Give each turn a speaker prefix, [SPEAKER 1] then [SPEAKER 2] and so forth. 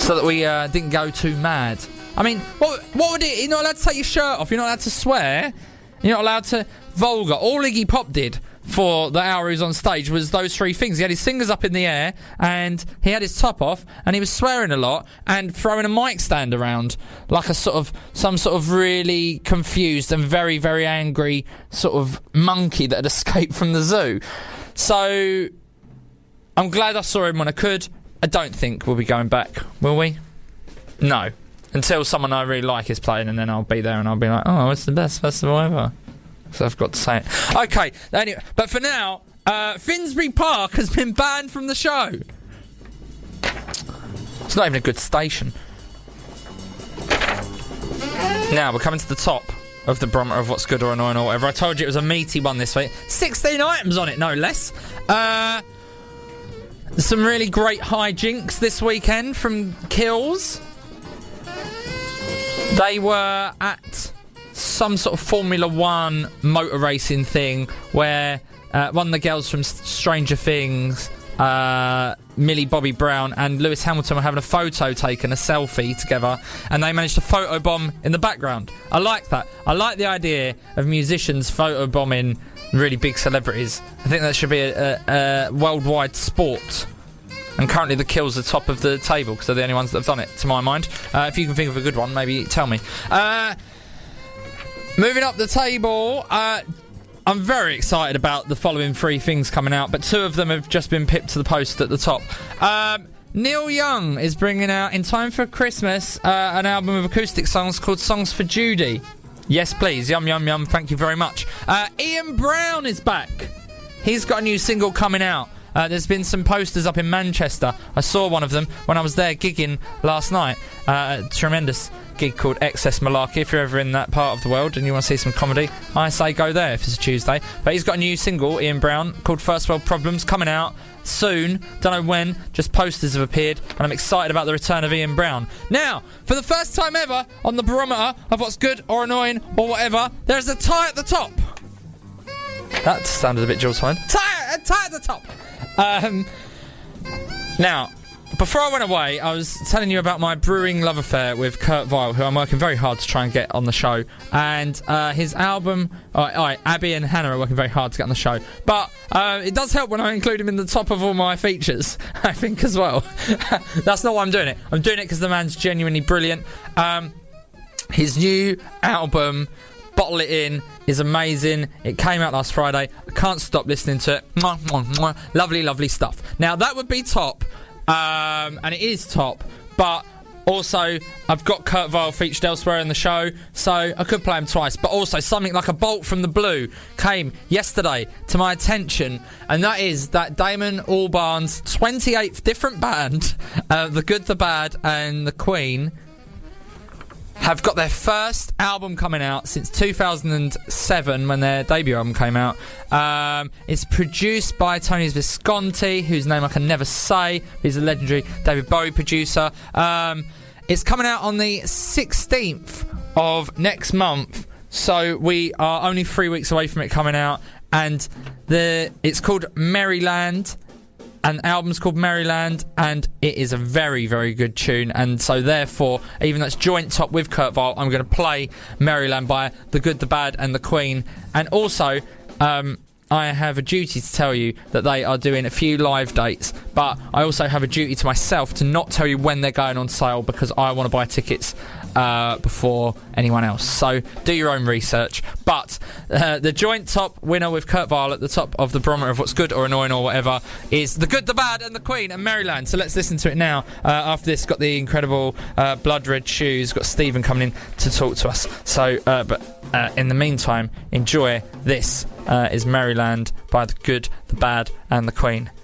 [SPEAKER 1] so that we didn't go too mad. I mean, what would it... You're not allowed to take your shirt off. You're not allowed to swear. You're not allowed to vulgar. All Iggy Pop did for the hour he was on stage was those three things. He had his fingers up in the air and he had his top off and he was swearing a lot and throwing a mic stand around like some sort of really confused and very, very angry sort of monkey that had escaped from the zoo. So I'm glad I saw him when I could. I don't think we'll be going back, will we? No. Until someone I really like is playing, and then I'll be there and I'll be like, oh, it's the best festival ever. So I've got to say it. Okay, anyway, but for now, Finsbury Park has been banned from the show. It's not even a good station. Now, we're coming to the top of the barometer of what's good or annoying or whatever. I told you it was a meaty one this week. 16 items on it, no less. Some really great hijinks this weekend from Kills. They were at some sort of Formula 1 motor racing thing where one of the girls from Stranger Things, Millie Bobby Brown and Lewis Hamilton were having a photo taken, a selfie together, and they managed to photobomb in the background. I like that. I like the idea of musicians photobombing really big celebrities. I think that should be a worldwide sport. And currently the Kills are top of the table because they're the only ones that have done it, to my mind. If you can think of a good one, maybe tell me. Moving up the table, I'm very excited about the following three things coming out, but two of them have just been pipped to the post at the top. Neil Young is bringing out, in time for Christmas, an album of acoustic songs called Songs for Judy. Yes, please. Yum, yum, yum. Thank you very much. Ian Brown is back. He's got a new single coming out. There's been some posters up in Manchester. I saw one of them when I was there gigging last night. A tremendous gig called Excess Malarkey. If you're ever in that part of the world and you want to see some comedy, I say go there if it's a Tuesday. But he's got a new single, Ian Brown, called First World Problems, coming out soon. Don't know when, just posters have appeared, and I'm excited about the return of Ian Brown. Now, for the first time ever on the barometer of what's good or annoying or whatever, there's a tie at the top. That sounded a bit Jules Holland. Tie at the top. Now, before I went away, I was telling you about my brewing love affair with Kurt Vile, who I'm working very hard to try and get on the show. And his album... Abby and Hannah are working very hard to get on the show. But it does help when I include him in the top of all my features, I think, as well. That's not why I'm doing it. I'm doing it because the man's genuinely brilliant. His new album... Bottle It In is amazing. It came out last Friday. I can't stop listening to it. Mwah, mwah, mwah. Lovely, lovely stuff. Now, that would be top, and it is top, but also I've got Kurt Vile featured elsewhere in the show, so I could play him twice. But also, something like a bolt from the blue came yesterday to my attention, and that is that Damon Albarn's 28th different band, The Good, The Bad, and The Queen, have got their first album coming out since 2007 when their debut album came out. It's produced by Tony Visconti, whose name I can never say. He's a legendary David Bowie producer. It's coming out on the 16th of next month, so we are only 3 weeks away from it coming out. And it's called Maryland. And the album's called Maryland, and it is a very, very good tune. And so, therefore, even though it's joint top with Kurt Vile, I'm going to play Maryland by The Good, The Bad, and The Queen. And also, I have a duty to tell you that they are doing a few live dates, but I also have a duty to myself to not tell you when they're going on sale because I want to buy tickets before anyone else. So do your own research. But the joint top winner with Kurt Vile at the top of the barometer of what's good or annoying or whatever is The Good, The Bad, and The Queen and Maryland. So let's listen to it now. After this, got the incredible Blood Red Shoes, got Stephen coming in to talk to us. So, but in the meantime, enjoy this. Is Maryland by The Good, The Bad, and The Queen.